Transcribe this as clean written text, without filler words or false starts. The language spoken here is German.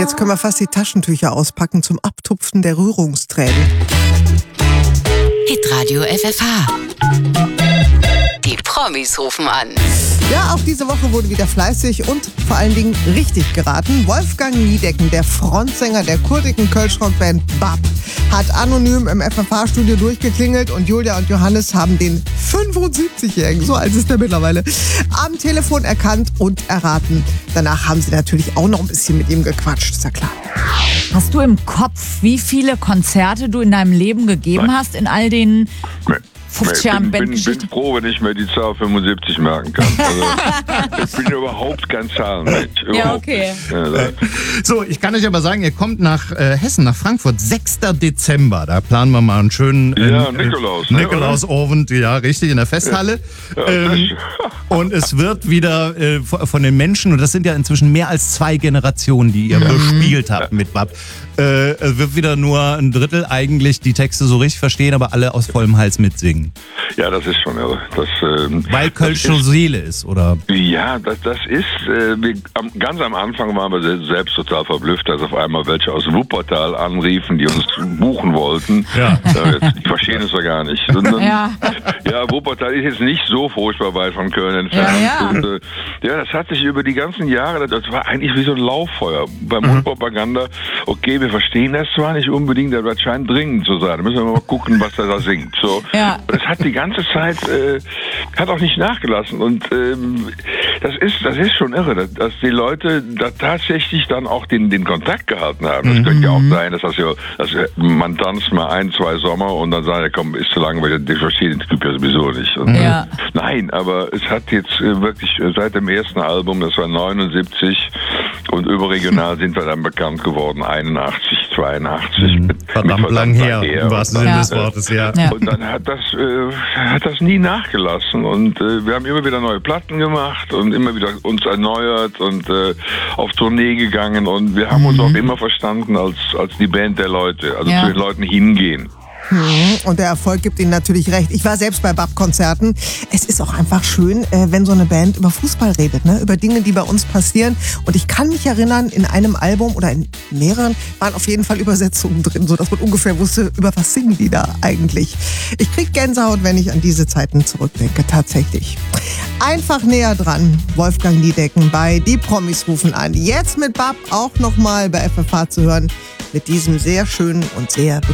jetzt können wir fast die Taschentücher auspacken zum Abtupfen der Rührungstränen. Hitradio FFH. Die Promis rufen an. Ja, auch diese Woche wurde wieder fleißig und vor allen Dingen richtig geraten. Wolfgang Niedecken, der Frontsänger der kurdigen Kölsch-Rockband BAP, hat anonym im FFH-Studio durchgeklingelt und Julia und Johannes haben den 75-Jährigen, so alt ist er mittlerweile, am Telefon erkannt und erraten. Danach haben sie natürlich auch noch ein bisschen mit ihm gequatscht, ist ja klar. Hast du im Kopf, wie viele Konzerte du in deinem Leben gegeben hast in all den 50 Jahren Bandgeschichte? Ich bin froh, wenn ich mir die Zahl 75 merken kann. Also, ich bin überhaupt kein Zahlenmensch. Ja, okay. So, ich kann euch aber sagen, ihr kommt nach Hessen, nach Frankfurt, 6. Dezember. Da planen wir mal einen schönen Nikolaus-Abend, ja, richtig, in der Festhalle. Und es wird wieder von den Menschen, und das sind ja inzwischen mehr als 2 Generationen, die ihr bespielt habt mit BAP, es wird wieder nur ein Drittel eigentlich die Texte so richtig verstehen, aber alle aus vollem Hals mitsingen. Ja, das ist schon irre. Weil Kölsch schon Seele ist, oder? Ja, das ist, ganz am Anfang waren wir selbst total verblüfft, dass auf einmal welche aus Wuppertal anriefen, die uns buchen wollten. Ja. Die verstehen es ja gar nicht. Ja, Wuppertal ist jetzt nicht so furchtbar weit von Köln entfernt. Ja. Und, das hat sich über die ganzen Jahre, das war eigentlich wie so ein Lauffeuer. Bei Mundpropaganda, okay, wir verstehen das zwar nicht unbedingt, aber das scheint dringend zu sein. Da müssen wir mal gucken, was er da singt. So. Ja. Das hat die ganze Zeit, hat auch nicht nachgelassen. Und das ist schon irre, dass die Leute da tatsächlich dann auch den Kontakt gehalten haben. Das könnte ja auch sein, dass man tanzt mal 1, 2 Sommer und dann sagt, komm, ist zu langweilig, ich verstehe den Typ ja sowieso nicht. Und, nein, aber es hat jetzt wirklich seit dem ersten Album, das war 79, und überregional sind wir dann bekannt geworden, 81, 82. Verdammt lang her, im wahrsten Sinne des Wortes, ja. Und dann hat das nie nachgelassen und wir haben immer wieder neue Platten gemacht und immer wieder uns erneuert und auf Tournee gegangen und wir haben uns auch immer verstanden als die Band der Leute, also zu den Leuten hingehen. Und der Erfolg gibt Ihnen natürlich recht. Ich war selbst bei BAP-Konzerten. Es ist auch einfach schön, wenn so eine Band über Fußball redet, ne? Über Dinge, die bei uns passieren. Und ich kann mich erinnern, in einem Album oder in mehreren waren auf jeden Fall Übersetzungen drin, sodass man ungefähr wusste, über was singen die da eigentlich. Ich krieg Gänsehaut, wenn ich an diese Zeiten zurückdenke, tatsächlich. Einfach näher dran, Wolfgang Niedecken bei Die Promis rufen an. Jetzt mit BAP auch nochmal bei FFH zu hören, mit diesem sehr schönen und sehr bekannten